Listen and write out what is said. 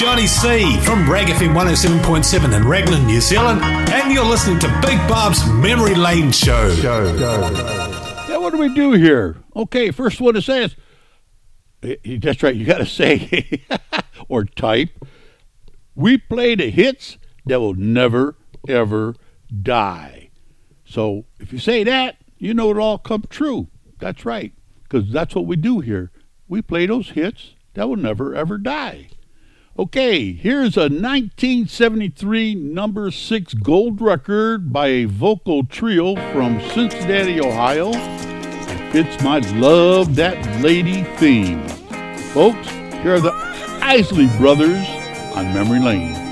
Johnny C from Rag FM 107.7 in Raglan, New Zealand, and you're listening to Big Bob's Memory Lane Show. Yeah, what do we do here? Okay, first one it says, that's right, you got to say, or type, we play the hits that will never, ever die. So if you say that, you know it all come true. That's right, because that's what we do here. We play those hits that will never, ever die. Okay, here's a 1973 number 6 gold record by a vocal trio from Cincinnati, Ohio. It's my Love That Lady theme. Folks, here are the Isley Brothers on Memory Lane.